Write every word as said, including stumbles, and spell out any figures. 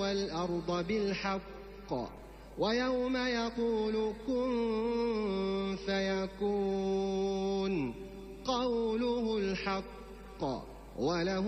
والأرض بالحق ويوم يقول كن فيكون قوله الحق وله